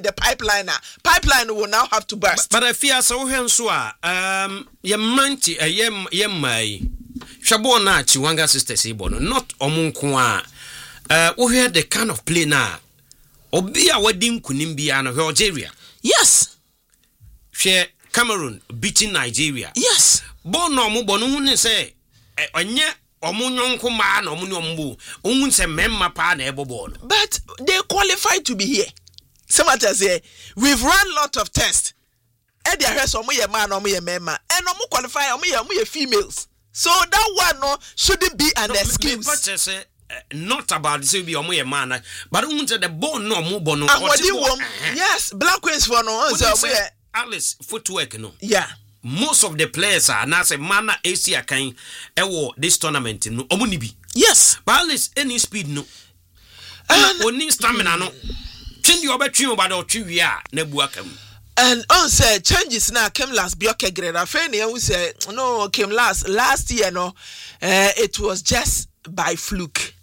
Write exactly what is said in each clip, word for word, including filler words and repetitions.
the pipeline. Pipeline will now have to burst. But, but I fear so so um ye manti a ye ye mai. Shabo na Chiwanga sisters ibono not omunko a uh we hear the kind of play na obi a wadi nkunim bia no Algeria. Yes. Share Cameroon beating Nigeria. Yes. Bono mo bono hu say onye omunyonko ma na omunyo mbu ohun se memma pa na ebobo. But they qualified to be here. Somebody say we've run lot of tests. E dey ahwe so mo ye man omo ye memma. E no mo qualify omo ye omo ye females. So that one no shouldn't be an no, excuse. But say uh, not about say be omo ye man, but ohun say the bone no mo bono. Yes, Black Queens for no say Alice footwork no. Yeah. Most of the players are now say mana Asia kan ewo this tournament no omo ni bi. Yes. But Alice any speed no. And oni stamina no. Twin you obetwi obado twi a na buaka mu. And on say changes now came last Bioke Greda Feni who say no came last last year no uh, it was just by fluke.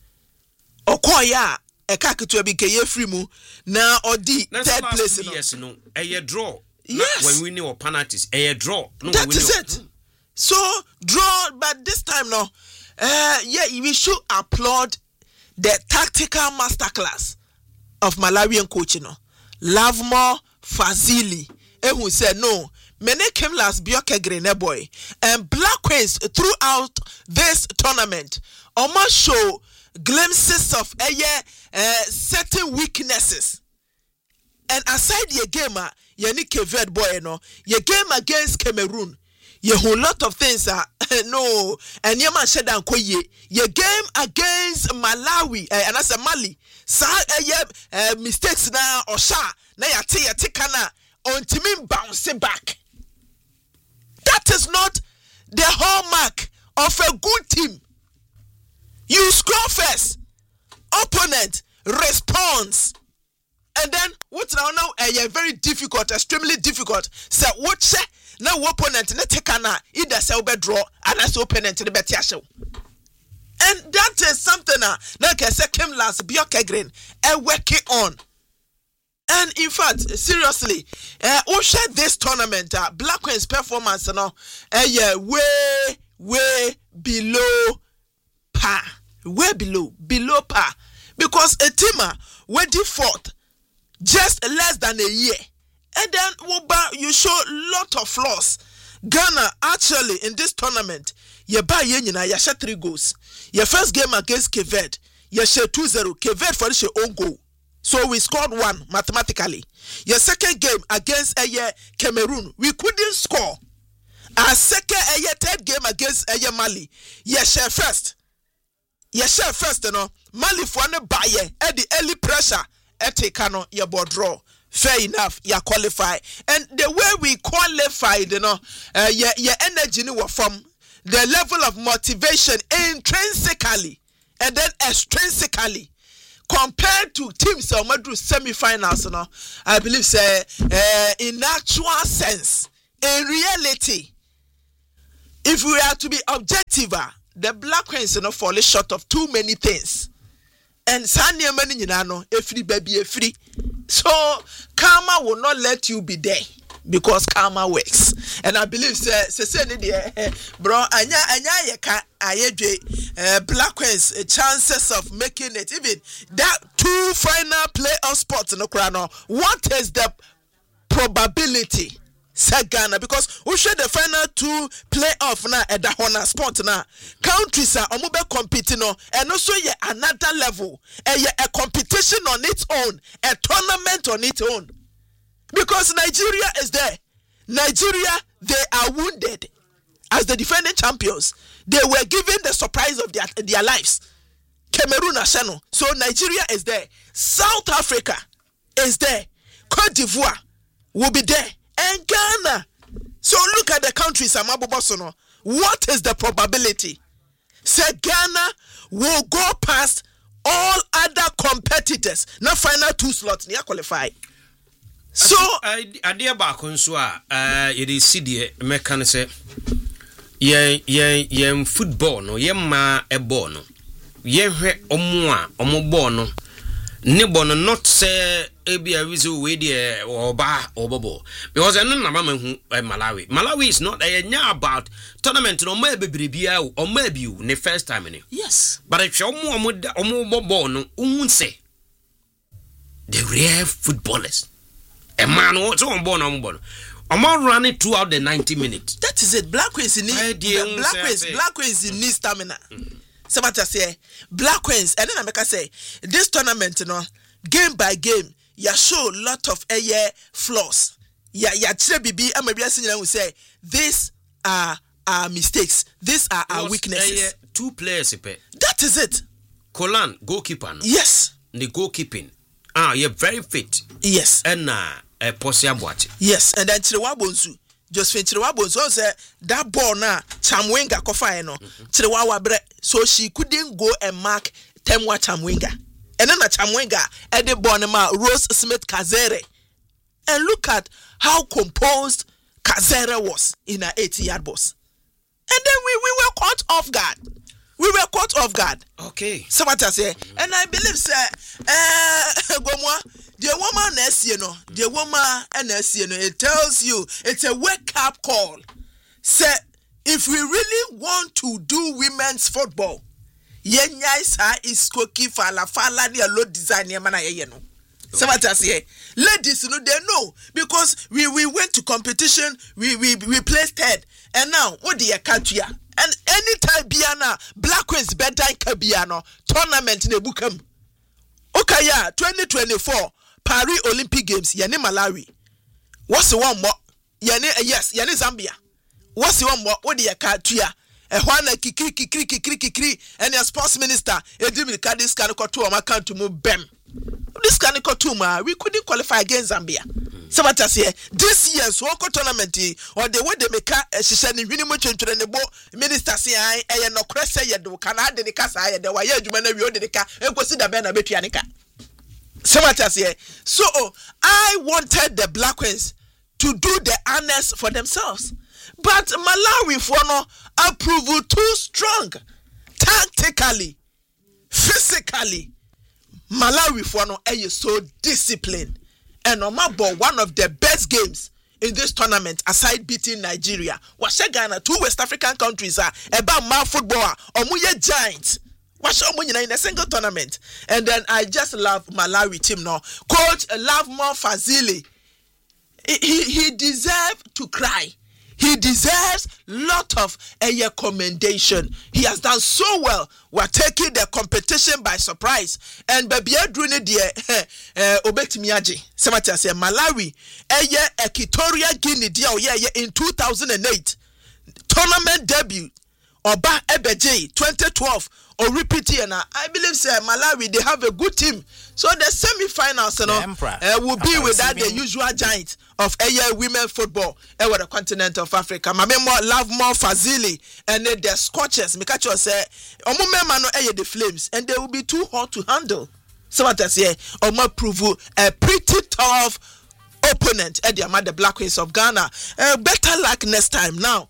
Okoya e ka ketu bi ke ye free mu na odi third place no. Yes no. E draw. Yes. When we knew penalties, a draw. No, that is it. So draw, but this time no. Uh, yeah, we should applaud the tactical masterclass of Malawian coach, no. Lavmo Fazili, and who said no. Many came last Bioke Grene boy and Black Queens throughout this tournament almost show glimpses of a uh, uh, certain weaknesses. And aside the game, you need Cape boy, no. Your game against Cameroon, you whole lot of things are no. And you man said koye. Your game against Malawi, uh, and that's a Mali. Sa uh, mistakes now or sha na ya te ya te kana on team bounce back. That is not the hallmark of a good team. You score first, opponent responds. And then what now now a very difficult, extremely difficult. So what say now opponent na take na either say be draw and as opponent the better show. And that is something uh, like I said came last Bioke Green and working on. And in fact, seriously, uh we share this tournament uh, Black Queen's performance now uh, yeah, way way below par. Way below, below par. Because a team uh, went fourth just less than a year. And then you show lot of flaws. Ghana actually in this tournament, you buy yenina, you shot three goals. Your first game against Cape Verde, you shot two zero. Cape Verde for your own goal. So we scored one mathematically. Your second game against a year Cameroon, we couldn't score. Our second a year third game against a year Mali, you shot first. You shot first, you know. Mali for no buy at the early pressure. Etekano ya board draw. Fair enough, ya qualify. And the way we qualified, you know, uh, your, your energy was from the level of motivation intrinsically and then extrinsically compared to teams that went through semi-finals, you know, I believe say uh, in actual sense, in reality, if we are to be objective, uh, the Black Queens, you know, fall short of too many things. And Sanya many no every baby free. So karma will not let you be there because karma works. And I believe say say bro anya anya yeka ayedwe Black Queens chances of making it even that two final playoff spots no krano. What is the probability? Sagana because we share the final two playoff now at the honor spot now. Countries are omube competing no and also yeah another level and yeah a competition on its own, a tournament on its own. Because Nigeria is there. Nigeria, they are wounded as the defending champions. They were given the surprise of their their lives. Cameroon Ashano. So Nigeria is there. South Africa is there. Cote d'Ivoire will be there. And Ghana. So look at the countries, Amabobosono. What is the probability? Say Ghana will go past all other competitors. Now final two slots, near qualify. So idea back on so uh it is C D mechanism. Yen yen yen football no yen ma e ball no. Yen hwe omo a omo ball no. Ne ball no not say ebi aviso we dey oba obobo because eno na mama hu Malawi Malawi is not a nya about tournament no ma bebrebia o ma biu ne first time ni yes but if you omo omo bobo no unhun say the real footballers a man who so on born on born omo running throughout the ninety minutes. That is it. Black Queens in need Black Queens Black Queens in need stamina. Somebody say Black Queens and then I make say this tournament you know game by game ya show lot of a year flaws. Ya ya chire bibi am bia senior will say these are our mistakes. These are our weaknesses. Two players pe. That is it. Kolan goalkeeper. No? Yes. The goalkeeping. Ah, you're very fit. Yes. And uh a Posia Boachi. Yes, and then Chirewa Bonsu. Josephine Chirewa Bonsu say that ball na Chamwenga kofa no. Chirewa bre so she couldn't go and mark Temwa Chamwenga. And then a Chamwenga at the Bonema Rose Smith Kazere. And look at how composed Kazere was in her eighty yard box. And then we, we were caught off guard. We were caught off guard. Okay. Somebody say, and I believe, sir, uh, the woman you know, the woman you know, it tells you it's a wake up call. Say, if we really want to do women's football, yenya isa is cookie fala fala ni a low design yamana yeno. Somebody say, ladies, you know, they know because we, we went to competition, we we we placed third, and now what do you catch here? And anytime Biana Black Queens bedtime Kabiano tournament in the Bukam. Okay, yeah, twenty twenty-four Paris Olympic Games, Yane Malawi. What's the one more? Yane, yes, Yane Zambia. What's the one more? What do you catch here? A one kikri kikri kikri kikri and your sports minister, Edwin Kadis Kanoko my count to move bem. This Kaniko we couldn't qualify against Zambia. Somebody say this year's Woko tournament or the way they make a session in minimum to the board minister say I am no cressa yet do can add the casa the way you man of the car and consider Ben Abetianica. Somebody say so I wanted the Black Queens to do the honors for themselves. But Malawi for no approval too strong. Tactically, physically, Malawi for no are so disciplined. And Omabo, one of the best games in this tournament, aside beating Nigeria, was Ghana, two West African countries are about my football, Omuye Giants. Was in a single tournament. And then I just love Malawi team now. Coach Lavmo Fazili. He, he, he deserved to cry. He deserves lot of a commendation. He has done so well. We're taking the competition by surprise. And baby Adrune die Obet Miyaji. Somebody say Malawi eye Equatorial Guinea dia oye in two thousand eight. Tournament debut. Oba Ebeje twenty twelve or repeat here now. I believe say Malawi they have a good team. So the semi-finals you know, uh, will be without the usual giant of A I women football over the continent of Africa. My memoir love more Fazili and then the Scorchers. Mikacho say, Omo mema no eye the Flames and they will be too hot to handle. So what I say, Omo prove a pretty tough opponent at the Amada Black Queens of Ghana. Uh, better luck next time now.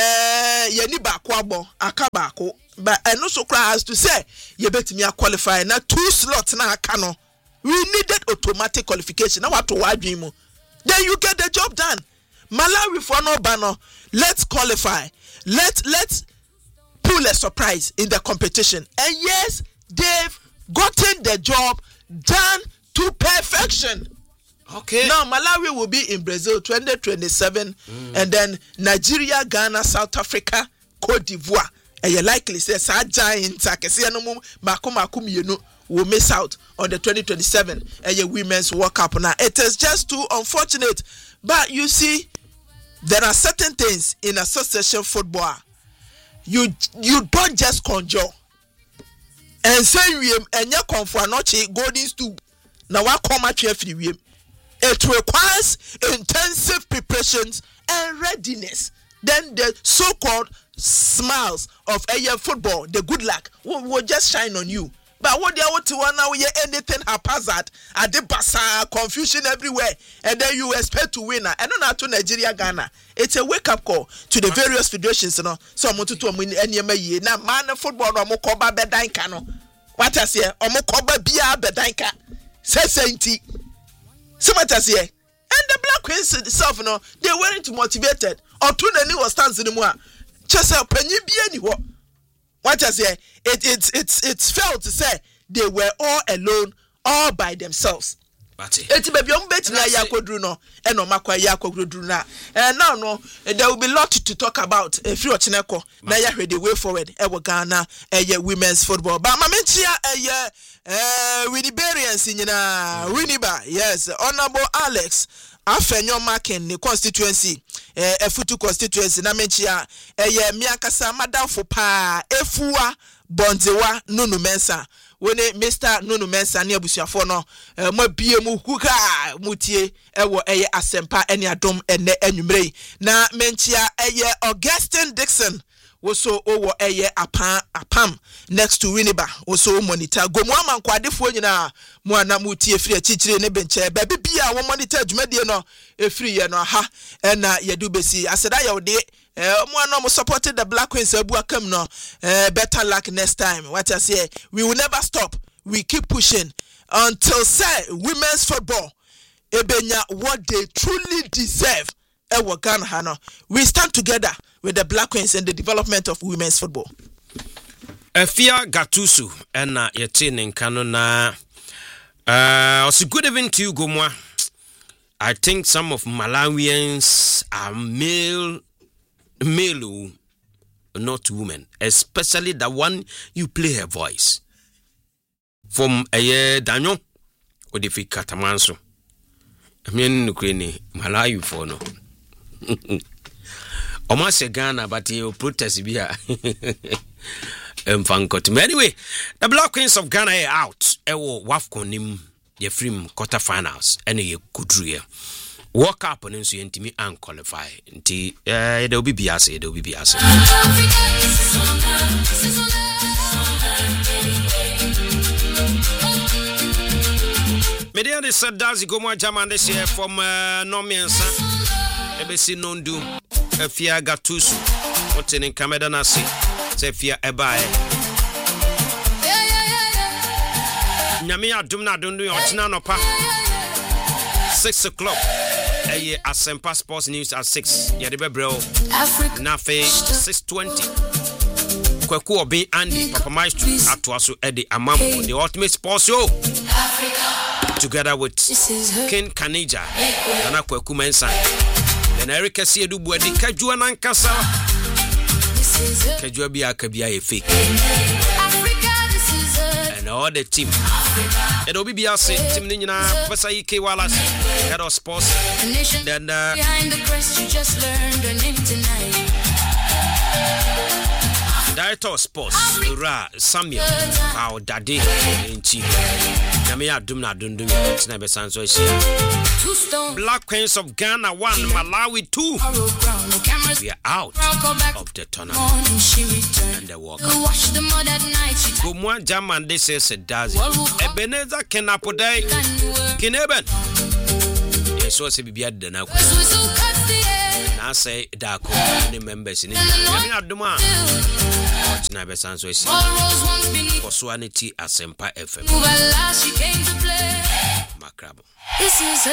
Uh, Yeni bakwabo akabako. But I also cry as to say, you bet me a qualify now two slots now cano. We needed automatic qualification. Now what to why dream? Then you get the job done. Malawi for no banner. Let's qualify. Let let's pull a surprise in the competition. And yes, they've gotten the job done to perfection. Okay. Now Malawi will be in Brazil twenty twenty-seven, mm. and then Nigeria, Ghana, South Africa, Cote d'Ivoire. And you likely say sa giants will miss out on the twenty twenty-seven and your women's World Cup. Now it is just too unfortunate, but you see, there are certain things in association football. You you don't just conjure and say we and you come for noche golden stool. Now what come at you free? It requires intensive preparations and readiness. Then the so-called smiles of a year football, the good luck will, will just shine on you. But what they want to want now, anything haphazard, at the basa, confusion everywhere, and then you expect to win. I don't know to Nigeria, Ghana. It's a wake-up call to the various federations, you know. So I'm going to win any year. Now, man, football, I'm going to cover bedanka, no. What I say, I'm going to cover beer bedanka. Say, Sometimes here. And the Black Queens itself, you know, they weren't motivated. Or two nani was stands anymore. Just a penny be any what I say, it it's it's it's fair to say they were all alone, all by themselves. Eti baby on bet na yakodru no e no makwa yakodru na eh now no there will be lot to talk about if you ocheneko na ya hwe the way forward e wo Ghana eh women's football but ma mentia eh eh Winibarians nyina Winiba yes Honorable Alex Afenyo Markin the constituency eh Efutu constituency na mentia eh miakasa madamfo pa efuwa bonzewa Nunu Mensa when Mister Nunu Mensa ne abusuafo no mo bie mu kuka mutie ewo eye asempa ene adom ene anwumrei na mentia eye Augustine Dixon woso owo eye apam apam next to Winiba woso monitor gomu amankwadefo nyina mo ana mutie firi achichire ne benche ba bibia wo monitor dwumadie no efiri ye no ha na yedubesi aseda ye ode mo no supported the Black Queens abuakam no better luck next time what I say we will never stop we keep pushing until say women's football ebenya what they truly deserve ewo Ghana hano we stand together with the Black Queens in the development of women's football. Afia Gatusu ena yete nenkano na uh also good evening to you Gomwa. I think some of Malawians are male male not women, especially the one you play her voice from a year Daniel or the Katamanso. I mean Ukraine Malawi for no almost Ghana but you protest via um anyway the Black Queens of Ghana are out ewo wafcon nim ye film quarterfinals and ye kudru walk up and so yentimi and qualify nti eh there will be biase there will be biase media de sadazi gomo German this year from uh, Nomiensa ebesi nondu Afia Gatusu what's in Canada na se Afia ebae nyame adum na dondu yochina no pa six o'clock eh Asempa Sports News at six ya de bebrel na fe six twenty Kwaku Obi Andy Papa Maestro atwaso e de amampo the ultimate sports show Africa together with Ken Kanija na Kwaku Mensa then Eric Siedu Buadi Kajua nankasa Kajua bi akabia e fake and all the team it will be biase team ni nyina Professor Ike Wallace head of sports then uh, behind the crest you just learned her name tonight director of sports Ra Samuel Pao Dade Nchi Nyame adum na dundum tina be sanso sia Black Queens of Ghana one Malawi two we are out of the tournament and the walk Gomwa German this is a dazi Ebenezer Kenapodai Kineben yes was be bia de na ko na say dako any members ni Nyame aduma tina be sanso sia Oswanity Asempa F M Makrabo. This is